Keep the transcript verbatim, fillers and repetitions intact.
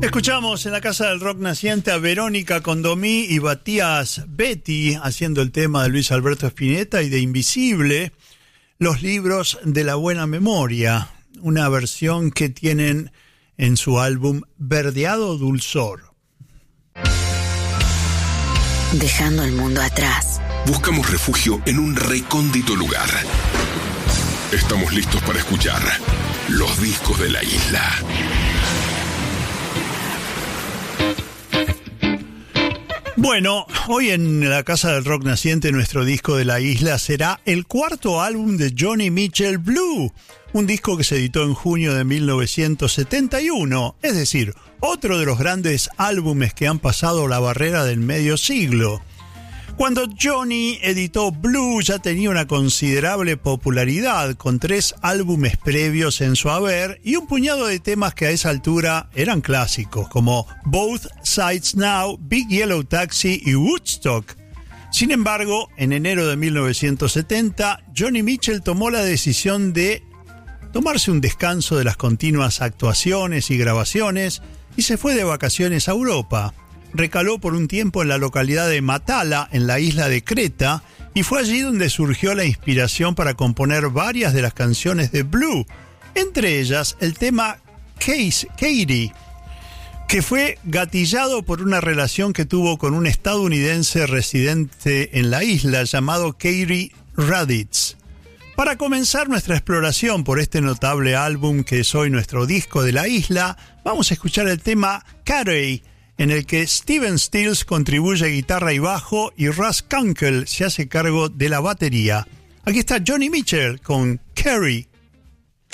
Escuchamos en la Casa del Rock Naciente a Verónica Condomí y Matías Betti haciendo el tema de Luis Alberto Spinetta y de Invisible, Los libros de la buena memoria, una versión que tienen en su álbum Verdeado Dulzor. Dejando el mundo atrás. Buscamos refugio en un recóndito lugar. Estamos listos para escuchar los discos de la isla. Bueno, hoy en la Casa del Rock Naciente nuestro disco de la isla será el cuarto álbum de Joni Mitchell, Blue, un disco que se editó en junio de mil novecientos setenta y uno, es decir, otro de los grandes álbumes que han pasado la barrera del medio siglo. Cuando Joni editó Blue ya tenía una considerable popularidad, con tres álbumes previos en su haber y un puñado de temas que a esa altura eran clásicos, como Both Sides Now, Big Yellow Taxi y Woodstock. Sin embargo, en enero de mil novecientos setenta, Joni Mitchell tomó la decisión de tomarse un descanso de las continuas actuaciones y grabaciones y se fue de vacaciones a Europa. Recaló por un tiempo en la localidad de Matala, en la isla de Creta, y fue allí donde surgió la inspiración para componer varias de las canciones de Blue, entre ellas el tema Case, Katie, que fue gatillado por una relación que tuvo con un estadounidense residente en la isla llamado Katie Raditz. Para comenzar nuestra exploración por este notable álbum que es hoy nuestro disco de la isla, vamos a escuchar el tema Carey, en el que Steven Stills contribuye guitarra y bajo y Russ Kunkel se hace cargo de la batería. Aquí está Joni Mitchell con Carey.